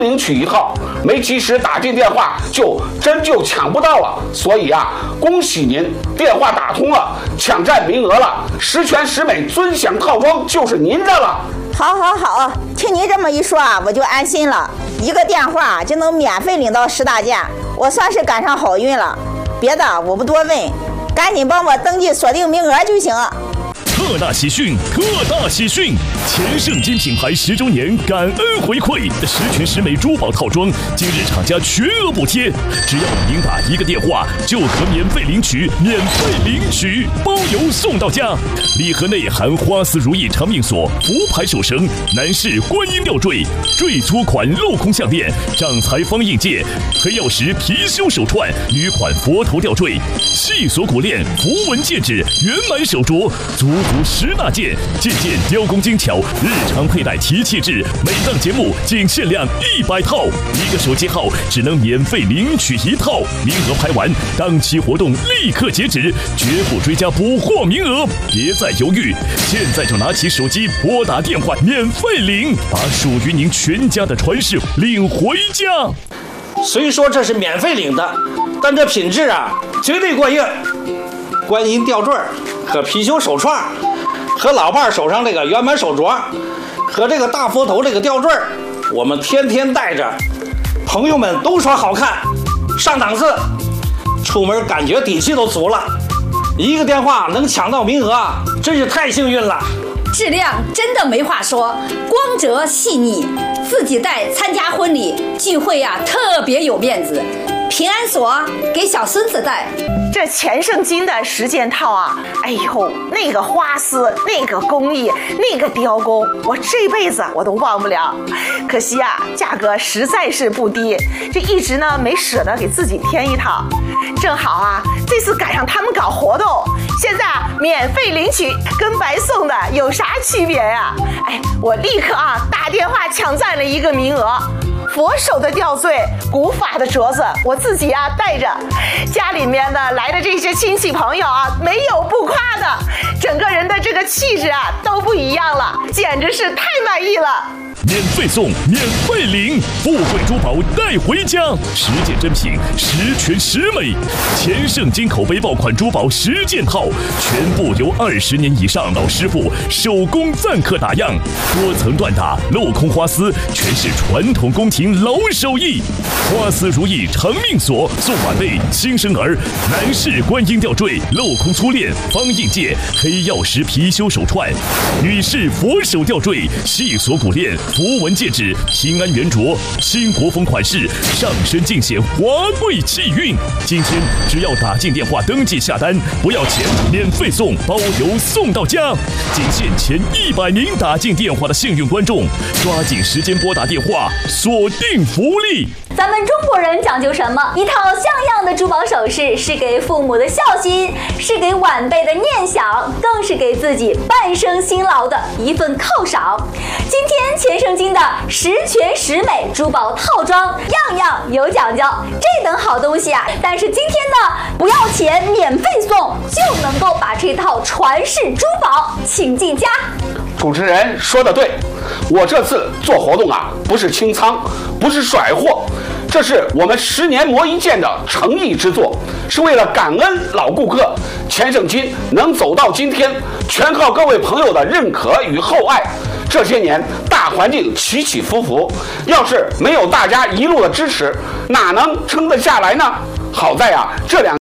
领取一套，没及时打进电话就抢不到了。所以啊，恭喜您，电话打通了，抢占名额了，10全10美尊享套装就是您的了。 好，听你这么一说啊，我就安心了。一个电话就能免费领到10大件，我算是赶上好运了。别的我不多问，赶紧帮我登记锁定名额就行。 特大喜讯！前盛金品牌10周年感恩回馈10全10美珠宝套装，今日厂家全额补贴，只要您打1个电话就可免费领取，包邮送到家。礼盒内含花丝如意长命锁、福牌手绳、男士观音吊坠、坠珠款镂空项链、掌财方印戒、黑曜石貔貅手串、女款佛头吊坠、细锁骨链、符文戒指、圆满手镯，足10大件，件雕工精巧，日常佩戴提气质。每档节目仅限量100套，1个手机号只能免费领取1套，名额排完，当期活动立刻截止，绝不追加补货名额。别再犹豫，现在就拿起手机拨打电话免费领，把属于您全家的传世领回家。 虽说这是免费领的，但这品质啊绝对过硬。观音吊坠和貔貅手串，和老伴手上这个圆满手镯，和这个大佛头这个吊坠，我们天天戴着，朋友们都说好看，上档次，出门感觉底气都足了。1个电话能抢到名额，真是太幸运了。 质量真的没话说，光泽细腻，自己戴参加婚礼聚会啊，特别有面子。平安锁给小孙子戴。 这前盛金的10件套啊，哎呦，那个花丝，那个工艺，那个雕工，我这辈子我都忘不了。可惜啊，价格实在是不低，这一直呢没舍得给自己添一套。正好啊，这次赶上他们搞活动，现在免费领取，跟白送的有啥区别呀？哎，我立刻啊打电话抢占了1个名额。佛手的吊坠，古法的镯子，我自己啊戴着，家里面的来的这些亲戚朋友啊，没有不夸的，整个人的这个气质啊都不一样了，简直是太满意了。 免费送，免费领，富贵珠宝带回家，10件真品，10全10美。前盛金口碑爆款珠宝10件套，全部由20年以上老师傅手工赞刻打样，多层缎打，镂空花丝，全是传统宫廷老手艺。花丝如意长命锁，送晚辈、新生儿；男士观音吊坠，镂空粗链，方印戒，黑曜石貔貅手串；女士佛手吊坠，细锁骨链。符文戒指，平安圆镯，新国风款式，上身尽显华贵气韵。今天只要打进电话登记下单，不要钱，免费送，包邮送到家。仅限前100名打进电话的幸运观众，抓紧时间拨打电话，锁定福利。 咱们中国人讲究什么？一套像样的珠宝首饰是给父母的孝心，是给晚辈的念想，更是给自己半生辛劳的一份犒赏。今天前盛金的10全10美珠宝套装，样样有讲究。这等好东西啊！但是今天呢，不要钱，免费送，就能够把这套传世珠宝请进家。 主持人说的对，我这次做活动啊，不是清仓，不是甩货，这是我们10年磨一剑的诚意之作，是为了感恩老顾客。前盛金能走到今天，全靠各位朋友的认可与厚爱。这些年大环境起起伏伏，要是没有大家一路的支持，哪能撑得下来呢？好在啊，这2